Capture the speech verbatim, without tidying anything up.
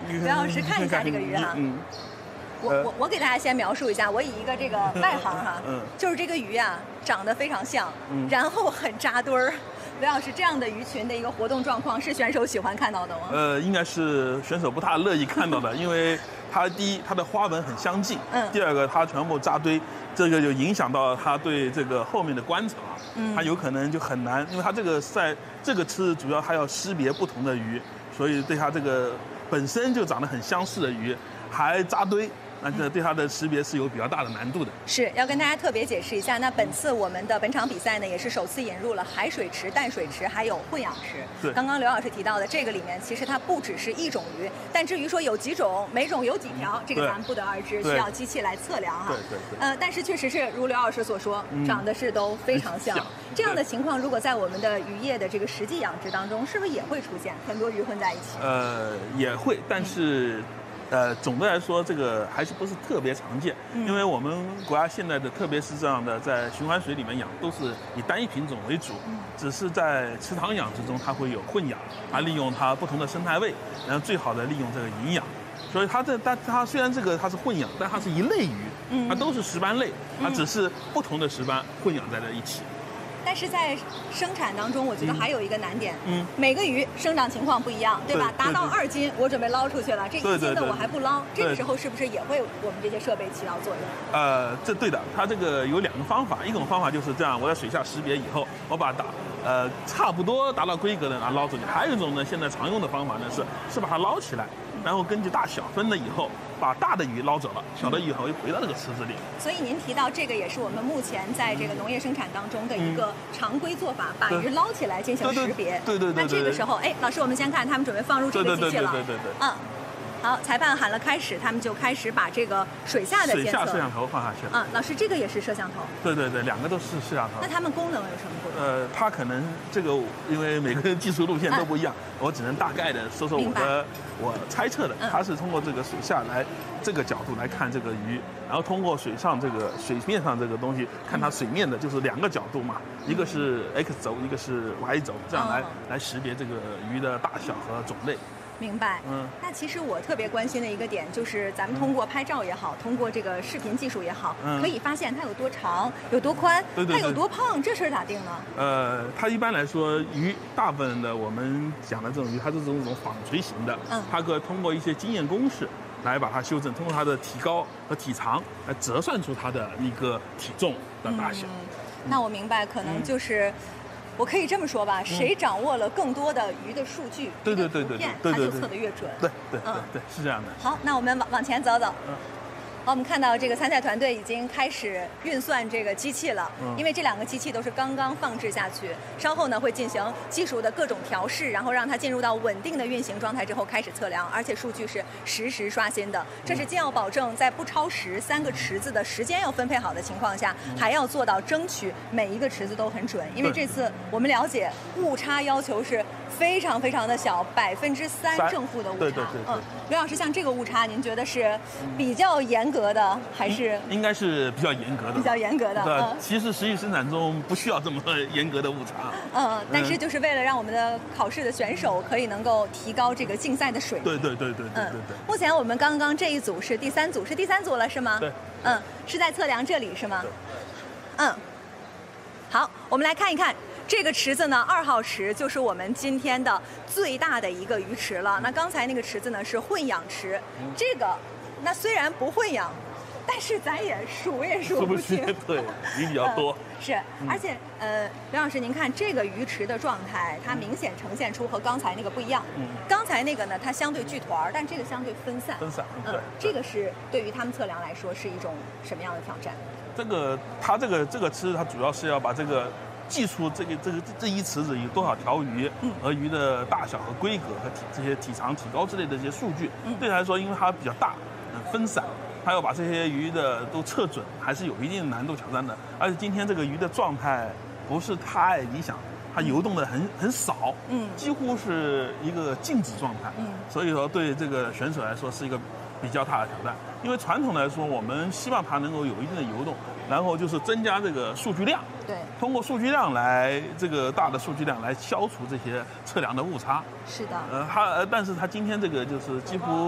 刘老师看一下这个鱼哈。嗯。我我我给大家先描述一下，我以一个这个外行哈，嗯，就是这个鱼啊长得非常像，嗯，然后很扎堆儿。刘老师，这样的鱼群的一个活动状况是选手喜欢看到的吗？ 呃，应该是选手不大乐意看到的，因为它第一它的花纹很相近，嗯，第二个它全部扎堆，这个就影响到它对这个后面的观察，嗯，它有可能就很难，因为它这个在这个吃主要它要识别不同的鱼，所以对它这个本身就长得很相似的鱼还扎堆。那这对它的识别是有比较大的难度的。 是要跟大家特别解释一下，那本次我们的本场比赛呢，也是首次引入了海水池、淡水池，还有混养池。 对， 刚刚刘老师提到的这个里面，其实它不只是一种鱼，但至于说有几种，每种有几条，这个咱们不得而知，需要机器来测量哈。 对对对。 呃，但是确实是如刘老师所说，长得是都非常像。这样的情况，如果在我们的渔业的这个实际养殖当中，是不是也会出现很多鱼混在一起？ 呃，也会，但是。呃，总的来说，这个还是不是特别常见，嗯、因为我们国家现在的，特别是这样的在循环水里面养，都是以单一品种为主，嗯、只是在池塘养殖中，它会有混养，啊，利用它不同的生态位，然后最好的利用这个营养。所以它这，但它虽然这个它是混养，但它是一类鱼，它都是石斑类，它只是不同的石斑混养在了一起。 但是在生产当中，我觉得还有一个难点，嗯，每个鱼生长情况不一样，对吧？达到二斤，我准备捞出去了，这一斤的我还不捞，这个时候是不是也会我们这些设备起到作用？ 呃，这对的，它这个有两个方法，一种方法就是这样，我在水下识别以后，我把它打，呃，差不多达到规格的啊捞出去。还有一种呢，现在常用的方法呢是是把它捞起来，然后根据大小分了以后，把大的鱼捞走了，小的鱼以后又回到这个池子里。 所以您提到这个也是我们目前在这个农业生产当中的一个常规做法，把鱼捞起来进行识别。 对对对。 那这个时候，哎，老师，我们先看，他们准备放入这个机器了。 对对对对。 嗯。好，裁判喊了开始，他们就开始把这个水下的监测。 水下摄像头放下去了。 嗯，老师，这个也是摄像头。 对对对，两个都是摄像头。 那它们功能有什么不同？ 呃，它可能这个因为每个人技术路线都不一样，嗯、我只能大概的说说我的我猜测的，它是通过这个水下来这个角度来看这个鱼，然后通过水上这个水面上这个东西看它水面的，就是两个角度嘛，一个是 X 轴，一个是 Y 轴，这样来、哦、来识别这个鱼的大小和种类。 明白，嗯，那其实我特别关心的一个点就是，咱们通过拍照也好，通过这个视频技术也好，嗯、可以发现它有多长、有多宽， 对对对， 它有多胖，这事儿咋定呢？ 呃，它一般来说，鱼大部分的我们讲的这种鱼，它是这种纺锤型的，嗯，它可通过一些经验公式来把它修正，通过它的体高和体长来折算出它的一个体重的大小。 嗯、那我明白，可能就是。嗯我可以这么说吧，谁掌握了更多的鱼的数据， 对对对对对， 它就测得越准。 对对对对，是这样的。 好，那我们往往前走走。嗯。好，我们看到这个参赛团队已经开始运算这个机器了，嗯、因为这两个机器都是刚刚放置下去，稍后呢会进行技术的各种调试，然后让它进入到稳定的运行状态之后开始测量，而且数据是实时刷新的。这是既要保证在不超时三个池子的时间要分配好的情况下，嗯、还要做到争取每一个池子都很准。因为这次我们了解误差要求是非常非常的小，百分之三正负的误差。 对对对对。 嗯，刘老师，像这个误差，您觉得是比较严格的，还是应该是比较严格的？ 比较严格的。 对，嗯、其实实际生产中不需要这么严格的误差。 嗯，但是就是为了让我们的考试的选手可以能够提高这个竞赛的水平。 对对对对对对对。 目前我们刚刚这一组是第三组，是第三组了是吗？ 对。 嗯，是在测量这里是吗？嗯。好，我们来看一看。这个池子呢，二号池就是我们今天的最大的一个鱼池了。那刚才那个池子呢是混养池，这个那虽然不混养，但是咱也数也数不清。 对，鱼比较多。 嗯、是，而且呃，刘老师，您看这个鱼池的状态，它明显呈现出和刚才那个不一样。嗯。刚才那个呢，它相对聚团，但这个相对分散。 分散。嗯。 对。这个是对于他们测量来说是一种什么样的挑战？ 这个它这个这个池它主要是要把这个。计出这个这个这一池子有多少条鱼，嗯，和鱼的大小和规格和体这些体长、体高之类的这些数据，嗯，对它来说，因为它比较大，嗯，分散，它要把这些鱼的都测准，还是有一定难度挑战的。而且今天这个鱼的状态不是太理想，它游动的很很少，嗯，几乎是一个静止状态，嗯，所以说对这个选手来说是一个比较大的挑战。因为传统来说，我们希望它能够有一定的游动，然后就是增加这个数据量。 对， 通过数据量来这个大的数据量来消除这些测量的误差。 是的。 呃，它呃，但是它今天这个就是几乎。